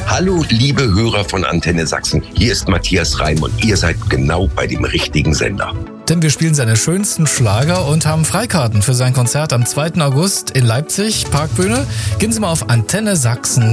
Hallo, liebe Hörer von Antenne Sachsen. Hier ist Matthias Reim und ihr seid genau bei dem richtigen Sender. Denn wir spielen seine schönsten Schlager und haben Freikarten für sein Konzert am 2. August in Leipzig, Parkbühne. Gehen Sie mal auf Antenne Sachsen